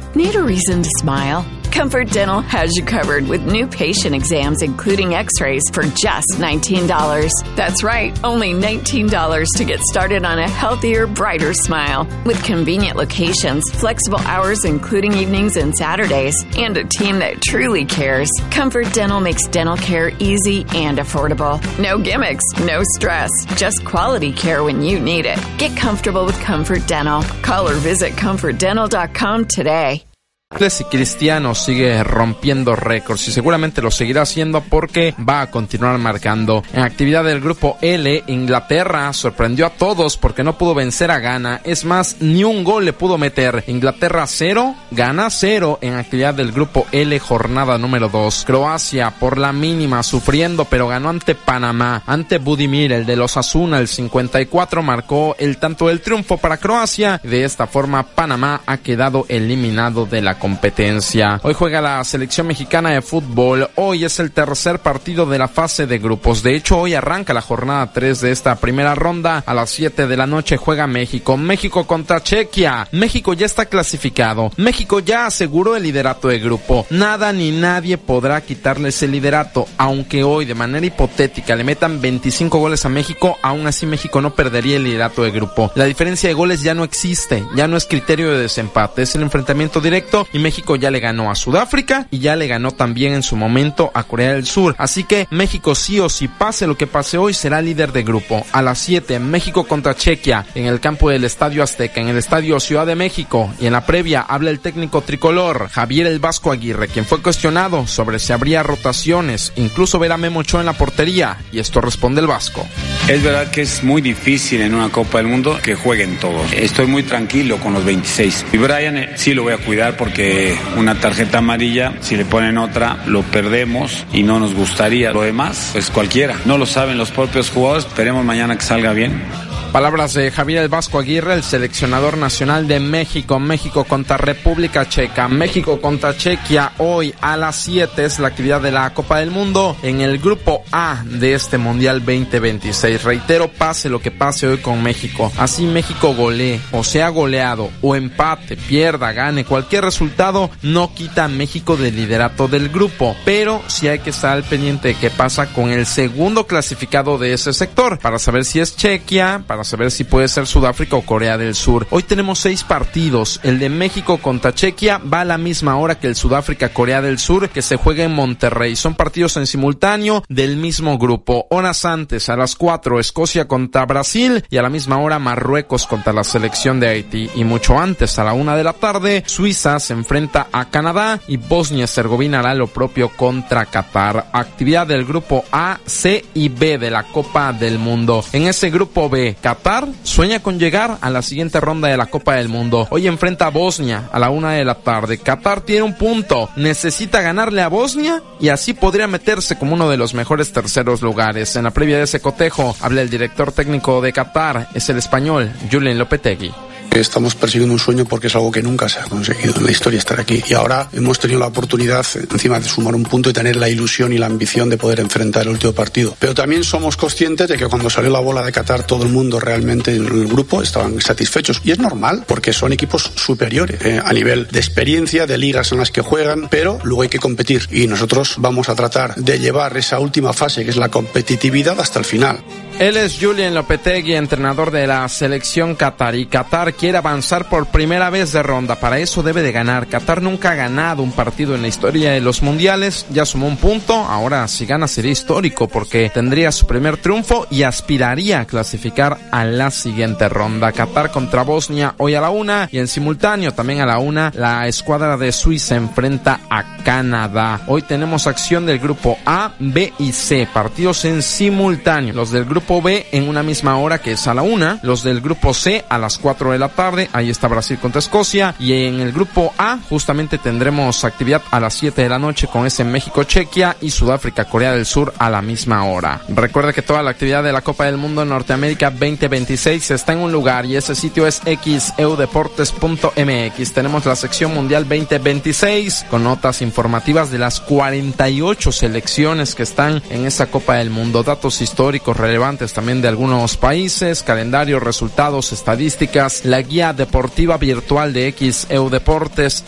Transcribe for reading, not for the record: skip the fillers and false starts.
Need a reason to smile? Comfort Dental has you covered with new patient exams, including x-rays, for just $19. That's right, only $19 to get started on a healthier, brighter smile. With convenient locations, flexible hours including evenings and Saturdays, and a team that truly cares, Comfort Dental makes dental care easy and affordable. No gimmicks, no stress, just quality care when you need it. Get comfortable with Comfort Dental. Call or visit ComfortDental.com today. Y Cristiano sigue rompiendo récords y seguramente lo seguirá haciendo porque va a continuar marcando. En actividad del grupo L, Inglaterra sorprendió a todos porque no pudo vencer a Ghana. Es más, ni un gol le pudo meter. Inglaterra 0, Ghana 0 en actividad del grupo L, jornada número 2. Croacia por la mínima sufriendo, pero ganó ante Panamá. Ante Budimir, el de los Osasuna, el 54 marcó el tanto del triunfo para Croacia. De esta forma Panamá ha quedado eliminado de la competencia. Hoy juega la selección mexicana de fútbol. Hoy es el tercer partido de la fase de grupos. De hecho, hoy arranca la jornada 3 de esta primera ronda. A las 7 de la noche juega México. México contra Chequia. México ya está clasificado. México ya aseguró el liderato de grupo. Nada ni nadie podrá quitarle ese liderato. Aunque hoy, de manera hipotética, le metan 25 goles a México, aún así México no perdería el liderato de grupo. La diferencia de goles ya no existe. Ya no es criterio de desempate. Es el enfrentamiento directo. Y México ya le ganó a Sudáfrica y ya le ganó también en su momento a Corea del Sur. Así que México sí o sí, pase lo que pase hoy, será líder de grupo. A las 7, México contra Chequia en el campo del Estadio Azteca, en el Estadio Ciudad de México. Y en la previa habla el técnico tricolor, Javier El Vasco Aguirre, quien fue cuestionado sobre si habría rotaciones, incluso ver a Memo Ochoa en la portería. Y esto responde el Vasco. Es verdad que es muy difícil en una Copa del Mundo que jueguen todos. Estoy muy tranquilo con los 26. Y Brian sí lo voy a cuidar porque una tarjeta amarilla, si le ponen otra, lo perdemos y no nos gustaría. Lo demás, pues cualquiera. No lo saben los propios jugadores. Esperemos mañana que salga bien. Palabras de Javier El Vasco Aguirre, el seleccionador nacional de México. México contra República Checa. México contra Chequia hoy a las 7 es la actividad de la Copa del Mundo en el grupo A de este Mundial 2026. Reitero, pase lo que pase hoy con México. Así México golee o sea goleado o empate, pierda, gane, cualquier resultado no quita a México del liderato del grupo. Pero sí hay que estar al pendiente de qué pasa con el segundo clasificado de ese sector para saber si es Chequia, para saber si puede ser Sudáfrica o Corea del Sur. Hoy tenemos 6 partidos. El de México contra Chequia va a la misma hora que el Sudáfrica-Corea del Sur, que se juega en Monterrey. Son partidos en simultáneo del mismo grupo. Horas antes, a las 4, Escocia contra Brasil y a la misma hora Marruecos contra la selección de Haití. Y mucho antes, a la 1 de la tarde, Suiza se enfrenta a Canadá y Bosnia-Herzegovina hará lo propio contra Qatar. Actividad del grupo A, C y B de la Copa del Mundo. En ese grupo B, Qatar sueña con llegar a la siguiente ronda de la Copa del Mundo. Hoy enfrenta a Bosnia a la 1 de la tarde. Qatar tiene un punto. Necesita ganarle a Bosnia y así podría meterse como uno de los mejores terceros lugares. En la previa de ese cotejo habla el director técnico de Qatar, es el español Julen Lopetegui. Que estamos persiguiendo un sueño porque es algo que nunca se ha conseguido en la historia, estar aquí. Y ahora hemos tenido la oportunidad, encima de sumar un punto y tener la ilusión y la ambición de poder enfrentar el último partido. Pero también somos conscientes de que cuando salió la bola de Qatar, todo el mundo realmente en el grupo estaban satisfechos. Y es normal, porque son equipos superiores a nivel de experiencia, de ligas en las que juegan, pero luego hay que competir. Y nosotros vamos a tratar de llevar esa última fase, que es la competitividad, hasta el final. Él es Julen Lopetegui, entrenador de la selección qatarí. Qatar quiere avanzar por primera vez de ronda. Para eso debe de ganar. Qatar nunca ha ganado un partido en la historia de los mundiales. Ya sumó un punto. Ahora, si gana, sería histórico porque tendría su primer triunfo y aspiraría a clasificar a la siguiente ronda. Qatar contra Bosnia hoy a la 1 y en simultáneo también a la 1 la escuadra de Suiza enfrenta a Canadá. Hoy tenemos acción del grupo A, B y C. Partidos en simultáneo. Los del grupo B en una misma hora, que es a la 1, los del grupo C a las 4 de la tarde, ahí está Brasil contra Escocia, y en el grupo A justamente tendremos actividad a las 7 de la noche con ese México-Chequia y Sudáfrica-Corea del Sur a la misma hora. Recuerda que toda la actividad de la Copa del Mundo en Norteamérica 2026 está en un lugar y ese sitio es xeudeportes.mx. Tenemos la sección Mundial 2026 con notas informativas de las 48 selecciones que están en esa Copa del Mundo, datos históricos relevantes también de algunos países, calendario, resultados, estadísticas, la guía deportiva virtual de XEU Deportes.